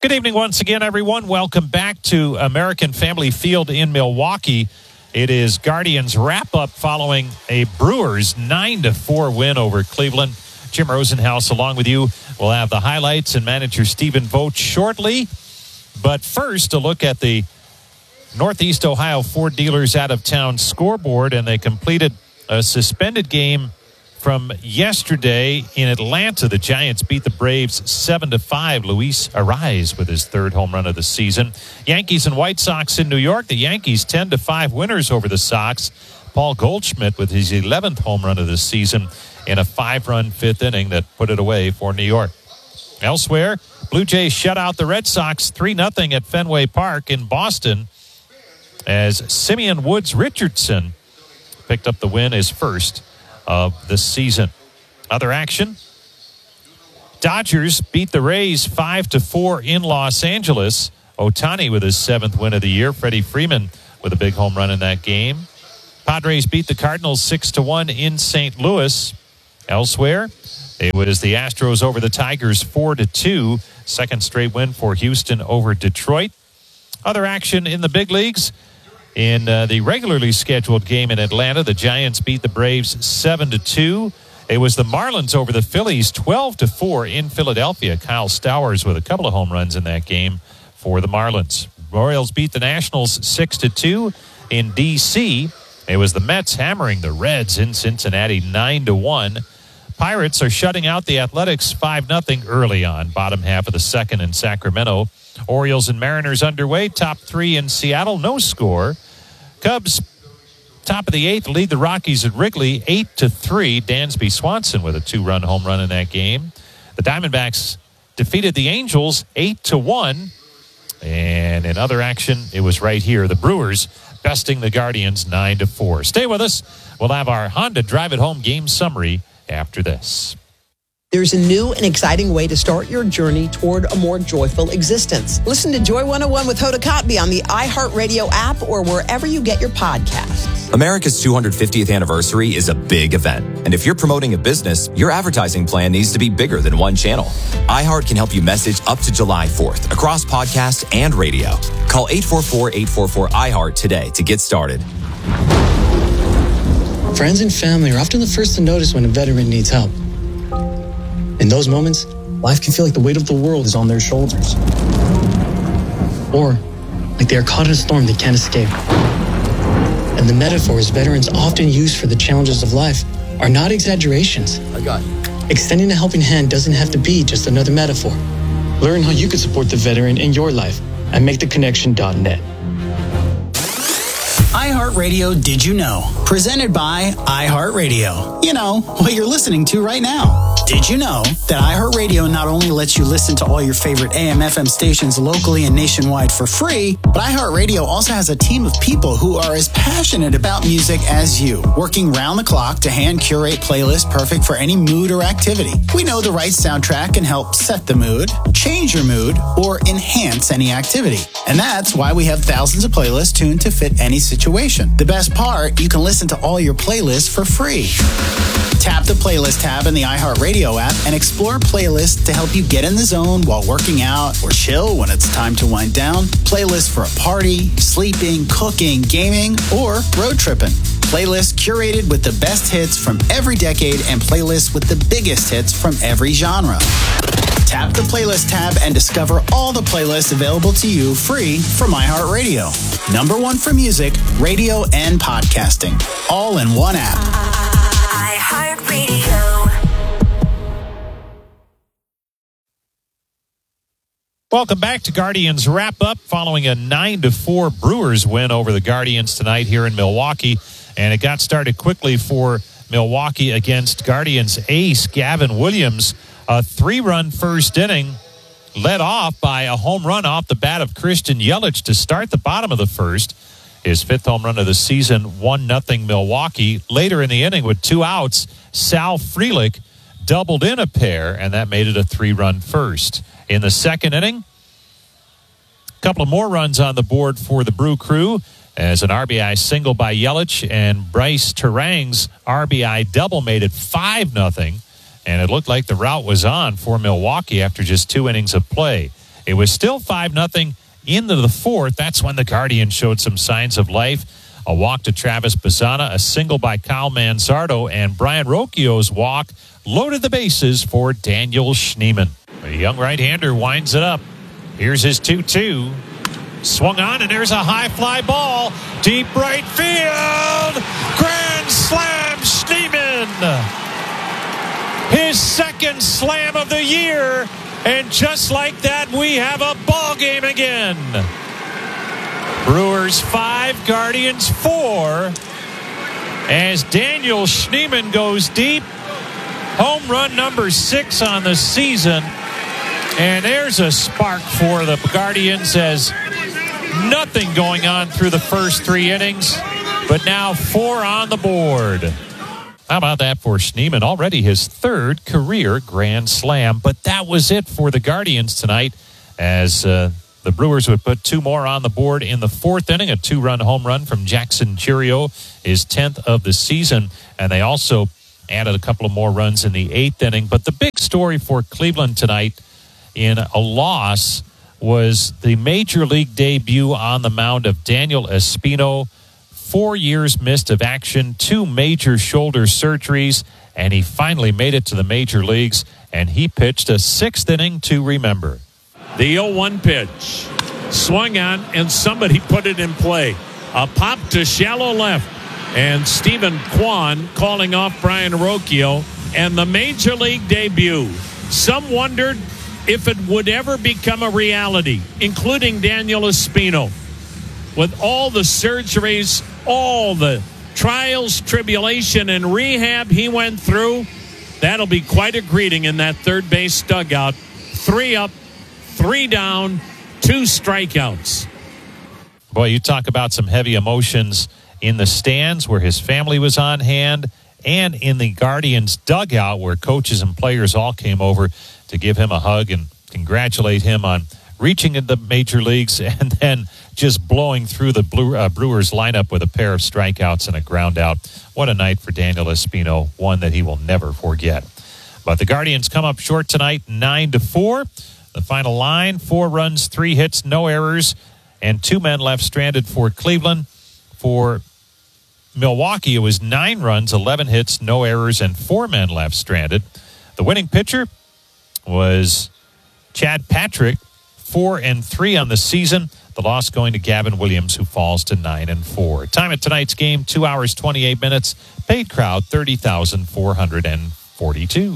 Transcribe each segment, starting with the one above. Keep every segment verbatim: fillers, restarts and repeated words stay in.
Good evening once again, everyone. Welcome back to American Family Field in Milwaukee. It is Guardians wrap-up following a Brewers nine to four win over Cleveland. Jim Rosenhaus along with you. We'll have the highlights and manager Stephen Vogt shortly. But first, a look at the Northeast Ohio Ford Dealers out-of-town scoreboard, and they completed a suspended game from yesterday in Atlanta. The Giants beat the Braves seven to five. Luis Arraez with his third home run of the season. Yankees and White Sox in New York. The Yankees ten to five winners over the Sox. Paul Goldschmidt with his eleventh home run of the season in a five-run fifth inning that put it away for New York. Elsewhere, Blue Jays shut out the Red Sox three nothing at Fenway Park in Boston as Simeon Woods Richardson picked up the win, his first of the season. Other action, Dodgers beat the Rays five to four in Los Angeles. Ohtani with his seventh win of the year. Freddie Freeman with a big home run in that game. Padres beat the Cardinals six to one in Saint Louis. Elsewhere, it was the Astros over the Tigers four to two. Second straight win for Houston over Detroit. Other action in the big leagues. In uh, the regularly scheduled game in Atlanta, the Giants beat the Braves seven to two. It was the Marlins over the Phillies twelve to four in Philadelphia. Kyle Stowers with a couple of home runs in that game for the Marlins. Royals beat the Nationals six to two in D C. It was the Mets hammering the Reds in Cincinnati nine to one. Pirates are shutting out the Athletics five nothing early on, bottom half of the second in Sacramento. Orioles and Mariners underway, top three in Seattle, no score. Cubs, top of the eighth, lead the Rockies at Wrigley eight to three. Dansby Swanson with a two-run home run in that game. The Diamondbacks defeated the Angels eight to one. And in other action, it was right here, the Brewers besting the Guardians nine to four. Stay with us. We'll have our Honda Drive It Home game summary after this. There's a new and exciting way to start your journey toward a more joyful existence. Listen to Joy one oh one with Hoda Kotb on the iHeartRadio app or wherever you get your podcasts. America's two hundred fiftieth anniversary is a big event. And if you're promoting a business, your advertising plan needs to be bigger than one channel. iHeart can help you message up to July fourth across podcast and radio. Call eight four four, eight four four, I HEART today to get started. Friends and family are often the first to notice when a veteran needs help. In those moments, life can feel like the weight of the world is on their shoulders. Or like they are caught in a storm they can't escape. And the metaphors veterans often use for the challenges of life are not exaggerations. I got you. Extending a helping hand doesn't have to be just another metaphor. Learn how you can support the veteran in your life at make the connection dot net. iHeartRadio Did You Know? Presented by iHeartRadio. You know, what you're listening to right now. Did you know that iHeartRadio not only lets you listen to all your favorite A M F M stations locally and nationwide for free, but iHeartRadio also has a team of people who are as passionate about music as you, working round the clock to hand curate playlists perfect for any mood or activity. We know the right soundtrack can help set the mood, change your mood, or enhance any activity. And that's why we have thousands of playlists tuned to fit any situation. The best part, you can listen to all your playlists for free. Tap the playlist tab in the iHeartRadio app and explore playlists to help you get in the zone while working out or chill when it's time to wind down. Playlists for a party, sleeping, cooking, gaming, or road tripping. Playlists curated with the best hits from every decade and playlists with the biggest hits from every genre. Tap the playlist tab and discover all the playlists available to you free from iHeartRadio. Number one for music, radio, and podcasting. All in one app. iHeartRadio. Welcome back to Guardians Wrap-Up following a nine to four Brewers win over the Guardians tonight here in Milwaukee. And it got started quickly for Milwaukee against Guardians ace Gavin Williams. A three-run first inning led off by a home run off the bat of Christian Yelich to start the bottom of the first. His fifth home run of the season, one nothing Milwaukee. Later in the inning with two outs, Sal Frelick doubled in a pair, and that made it a three-run first. In the second inning, a couple of more runs on the board for the Brew Crew as an R B I single by Yelich, and Bryce Terang's R B I double made it five nothing. And it looked like the rout was on for Milwaukee after just two innings of play. It was still five nothing into the fourth. That's when the Guardians showed some signs of life. A walk to Travis Bassana, a single by Kyle Mansardo, and Brian Rocchio's walk loaded the bases for Daniel Schneemann. The young right-hander winds it up. Here's his two two. Swung on, and there's a high fly ball. Deep right field. Grand slam, Schneemann. His second slam of the year. And just like that, we have a ball game again. Brewers five, Guardians four. As Daniel Schneemann goes deep. Home run number six on the season. And there's a spark for the Guardians as nothing going on through the first three innings. But now four on the board. How about that for Schneemann? Already his third career grand slam. But that was it for the Guardians tonight as uh, the Brewers would put two more on the board in the fourth inning. A two-run home run from Jackson Chourio, his tenth of the season. And they also added a couple of more runs in the eighth inning. But the big story for Cleveland tonight in a loss was the major league debut on the mound of Daniel Espino. Four years missed of action, two major shoulder surgeries, and he finally made it to the major leagues, and he pitched a sixth inning to remember. The oh one pitch. Swung on, and somebody put it in play. A pop to shallow left, and Stephen Kwan calling off Brian Rocchio, and the major league debut. Some wondered if it would ever become a reality, including Daniel Espino. With all the surgeries, all the trials, tribulation, and rehab he went through, that'll be quite a greeting in that third base dugout. Three up, three down, two strikeouts. Boy, you talk about some heavy emotions in the stands where his family was on hand and in the Guardians dugout where coaches and players all came over to give him a hug and congratulate him on reaching into the major leagues and then just blowing through the Blue, uh, Brewers lineup with a pair of strikeouts and a ground out. What a night for Daniel Espino, one that he will never forget. But the Guardians come up short tonight, nine to four. The final line, four runs, three hits, no errors, and two men left stranded for Cleveland. For Milwaukee, it was nine runs, eleven hits, no errors, and four men left stranded. The winning pitcher was Chad Patrick, four and three on the season. The loss going to Gavin Williams, who falls to nine and four. Time at tonight's game, two hours, twenty-eight minutes. Paid crowd, thirty thousand four hundred forty-two.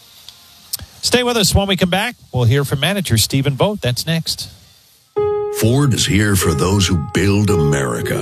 Stay with us when we come back. We'll hear from manager Stephen Vogt. That's next. Ford is here for those who build America.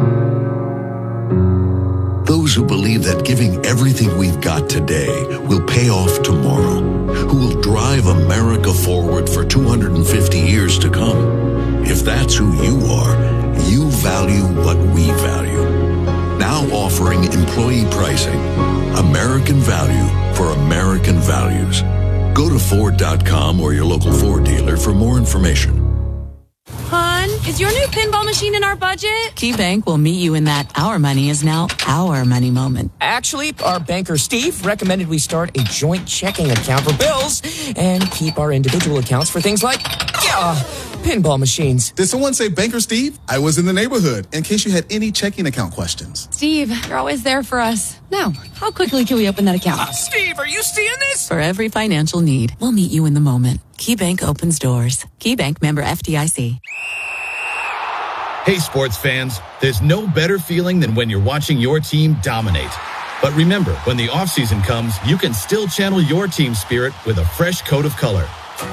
Those who believe that giving everything we've got today will pay off tomorrow. Who will drive America forward for two hundred fifty years to come. If that's who you are, you value what we value. Now offering employee pricing. American value for American values. Go to Ford dot com or your local Ford dealer for more information. Hon, is your new pinball machine in our budget? KeyBank will meet you in that our money is now our money moment. Actually, our banker Steve recommended we start a joint checking account for bills and keep our individual accounts for things like, yeah, pinball machines. Did someone say Banker Steve? I was in the neighborhood in case you had any checking account questions. Steve, you're always there for us. Now, how quickly can we open that account? Uh, Steve, are you seeing this? For every financial need, we'll meet you in the moment. KeyBank opens doors. KeyBank, member F D I C. Hey, sports fans, there's no better feeling than when you're watching your team dominate. But remember, when the offseason comes, you can still channel your team spirit with a fresh coat of color.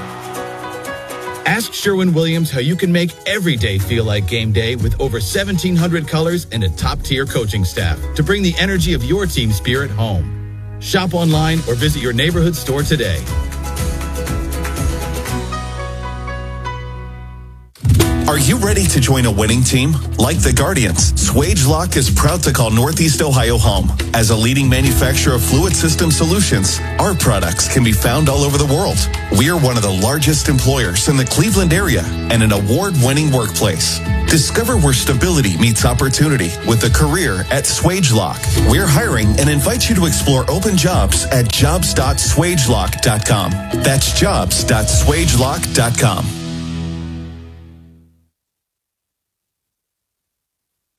Ask Sherwin-Williams how you can make every day feel like game day with over seventeen hundred colors and a top-tier coaching staff to bring the energy of your team spirit home. Shop online or visit your neighborhood store today. Are you ready to join a winning team? Like the Guardians, SwageLock is proud to call Northeast Ohio home. As a leading manufacturer of fluid system solutions, our products can be found all over the world. We are one of the largest employers in the Cleveland area and an award-winning workplace. Discover where stability meets opportunity with a career at SwageLock. We're hiring and invite you to explore open jobs at jobs dot swagelock dot com. That's jobs dot swagelock dot com.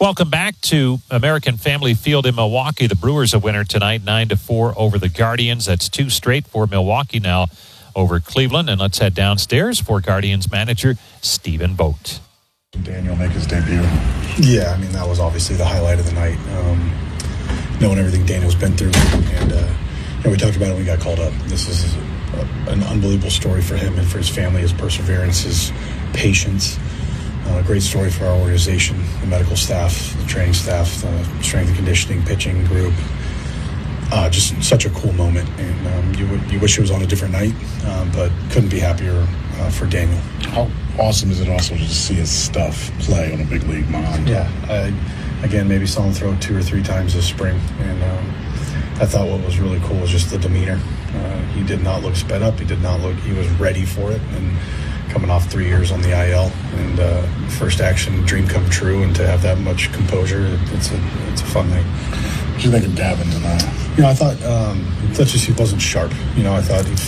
Welcome back to American Family Field in Milwaukee. The Brewers a winner tonight, nine to four over the Guardians. That's two straight for Milwaukee now over Cleveland. And let's head downstairs for Guardians manager Stephen Vogt. Daniel make his debut. Yeah, I mean, that was obviously the highlight of the night. Um, knowing everything Daniel's been through. And, uh, you know, we talked about it when we got called up. This is a, an unbelievable story for him and for his family, his perseverance, his patience. Uh, a great story for our organization, the medical staff, the training staff, the strength and conditioning, pitching group. Uh, just such a cool moment, and um, you would, you wish it was on a different night, um, but couldn't be happier uh, for Daniel. How awesome is it also to see his stuff play on a big league mound? Yeah, I, again, maybe saw him throw two or three times this spring, and um, I thought what was really cool was just the demeanor. Uh, he did not look sped up. He did not look. He was ready for it, and coming off three years on the I L and uh, first action, dream come true, and to have that much composure, it's a it's a fun thing. What do you think of Gavin tonight? You know, I thought um, that just he wasn't sharp. You know, I thought he